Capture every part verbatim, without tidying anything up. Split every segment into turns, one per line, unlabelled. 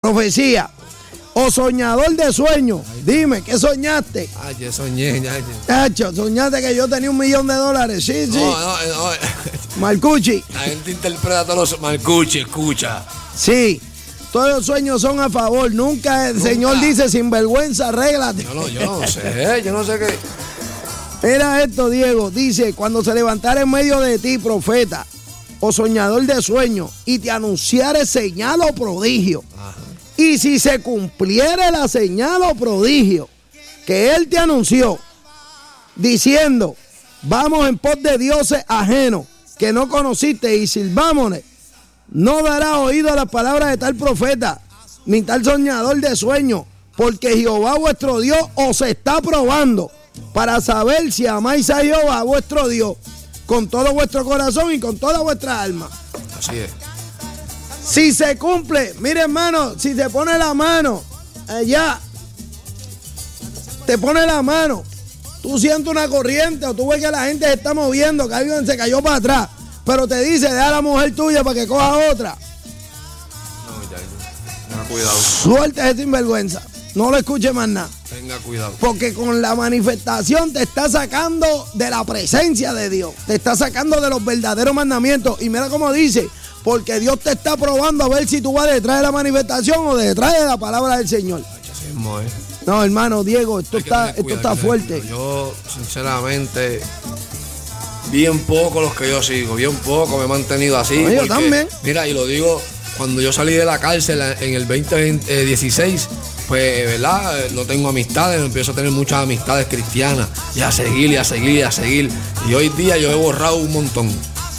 profecía o soñador de sueños. Dime, ¿qué soñaste?
Ay, yo soñé, ya, ya.
Tacho, soñaste que yo tenía un millón de dólares. Sí, sí.
No, no, no.
Marcucci.
La gente interpreta todos los... Marcucci, escucha.
Sí, todos los sueños son a favor. Nunca el Nunca. Señor dice sinvergüenza, arréglate.
Yo no, yo no sé, yo no sé qué.
Mira esto, Diego. Dice, cuando se levantara en medio de ti, profeta o soñador de sueños, y te anunciare señal o prodigio. Ajá. Y si se cumpliere la señal o prodigio que él te anunció, diciendo, vamos en pos de dioses ajenos que no conociste y sirvámonos, no dará oído a las palabras de tal profeta, ni tal soñador de sueños, porque Jehová vuestro Dios os está probando para saber si amáis a Jehová vuestro Dios con todo vuestro corazón y con toda vuestra alma.
Así es.
Si se cumple, mire hermano, si te pone la mano allá, te pone la mano, tú sientes una corriente o tú ves que la gente se está moviendo, que alguien se cayó para atrás, pero te dice, deja a la mujer tuya para que coja otra.
No, ya, ya. Tenga cuidado.
Suelta ese sinvergüenza, no lo escuche más nada.
Tenga cuidado.
Porque con la manifestación te está sacando de la presencia de Dios, te está sacando de los verdaderos mandamientos. Y mira cómo dice, porque Dios te está probando a ver si tú vas detrás de la manifestación o detrás de la palabra del Señor. No, hermano Diego, esto está, esto está fuerte.
Yo, sinceramente, bien poco los que yo sigo, bien poco me he mantenido así.
No, yo también.
Mira, y lo digo, cuando yo salí de la cárcel en el veinte dieciséis, pues, ¿verdad? No tengo amistades, empiezo a tener muchas amistades cristianas, y a seguir, y a seguir, y a seguir. Y hoy día yo he borrado un montón.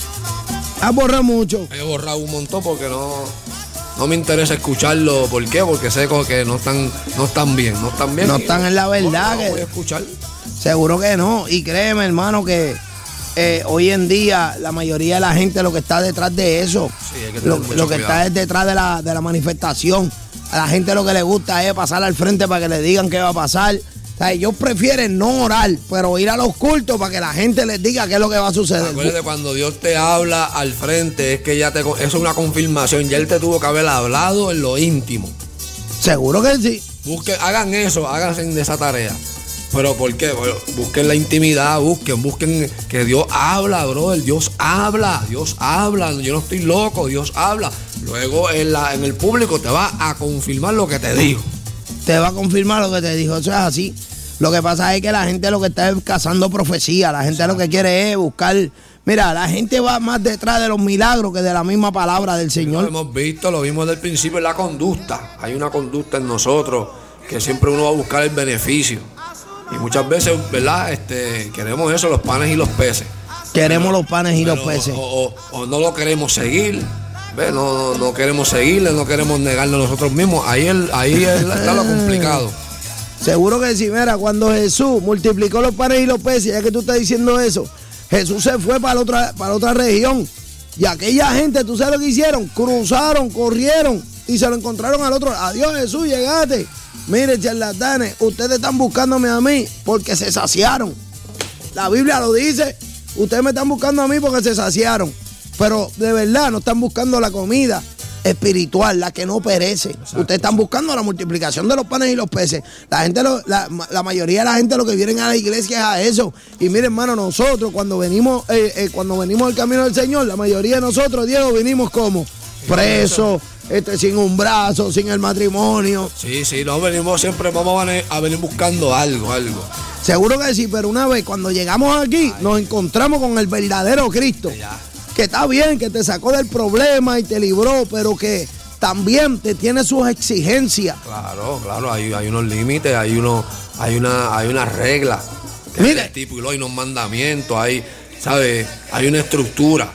¿Has borrado mucho?
He borrado un montón porque no, no me interesa escucharlo. ¿Por qué? Porque sé que no están, no están bien, no están bien.
No están en la verdad.
No, no
que
voy a escuchar.
Seguro que no. Y créeme, hermano, que eh, hoy en día la mayoría de la gente lo que está detrás de eso,
sí, hay que
lo,
mucho
lo que
cuidado.
está es detrás de la, de la manifestación. A la gente lo que le gusta es pasar al frente para que le digan qué va a pasar. O sea, ellos prefieren no orar, pero ir a los cultos para que la gente les diga qué es lo que va a suceder.
Acuérdate, cuando Dios te habla al frente, es que ya te, eso es una confirmación. Ya Él te tuvo que haber hablado en lo íntimo.
Seguro que sí.
Busquen, hagan eso, háganse de esa tarea. ¿Pero por qué? Bueno, busquen la intimidad, busquen, busquen que Dios habla, brother. Dios habla, Dios habla. Yo no estoy loco, Dios habla. Luego en, la, en el público te va a confirmar lo que te dijo.
Te va a confirmar lo que te dijo, eso es así. Lo que pasa es que la gente lo que está es cazando profecía, la gente lo que quiere es buscar. Mira, la gente va más detrás de los milagros que de la misma palabra del Señor.
Lo hemos visto, lo vimos desde el principio en la conducta. Hay una conducta en nosotros que siempre uno va a buscar el beneficio. Y muchas veces, ¿verdad? Este, queremos eso, los panes y los peces.
Queremos pero, los panes y
pero,
los peces.
O, o, o no lo queremos seguir. ¿Ves? No, no, no queremos seguirle, no queremos negarlo nosotros mismos. Ahí, el, ahí el, está lo complicado.
Seguro que sí. Mira, cuando Jesús multiplicó los panes y los peces, ya que tú estás diciendo eso, Jesús se fue para otra, para otra región. Y aquella gente, ¿tú sabes lo que hicieron? Cruzaron, corrieron y se lo encontraron al otro. Adiós, Jesús, llegaste. Mire, charlatanes, ustedes están buscándome a mí porque se saciaron. La Biblia lo dice. Ustedes me están buscando a mí porque se saciaron. Pero de verdad no están buscando la comida espiritual, la que no perece. Exacto. Ustedes están buscando la multiplicación de los panes y los peces. La gente, lo, la, la mayoría de la gente lo que vienen a la iglesia es a eso. Y mire, hermano, nosotros cuando venimos, eh, eh, cuando venimos al camino del Señor, la mayoría de nosotros, Diego, venimos como presos, este, sin un brazo, sin el matrimonio.
Sí, sí, no venimos siempre, vamos a venir buscando algo, algo.
Seguro que sí, pero una vez cuando llegamos aquí, Ay. nos encontramos con el verdadero Cristo. Ya. Que está bien, que te sacó del problema y te libró, pero que también te tiene sus exigencias.
Claro, claro, hay, hay unos límites, hay uno, hay una, hay una regla.
Mire,
tipo, y luego hay unos mandamientos, hay, ¿sabes? Hay una estructura.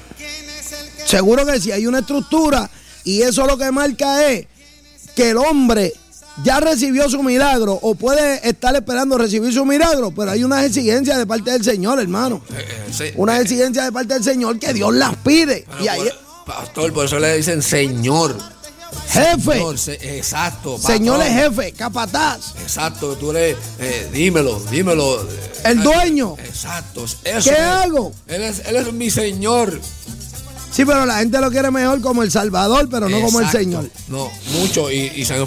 Seguro que sí, hay una estructura, y eso lo que marca es que el hombre ya recibió su milagro o puede estar esperando recibir su milagro, pero hay unas exigencias de parte del Señor, hermano. Eh, eh, sí, unas eh, exigencias de parte del Señor que Dios las pide. Y ahí,
por, pastor, por eso le dicen Señor.
Jefe.
Señor, se, exacto. Patrón.
Señor es jefe, capataz.
Exacto, tú eres, eh, dímelo, dímelo.
El dueño.
Exacto. Eso
¿Qué
es,
hago?
Él es, él es mi Señor.
Sí, pero la gente lo quiere mejor como el Salvador, pero no Exacto. como el Señor.
No, mucho, y, y se han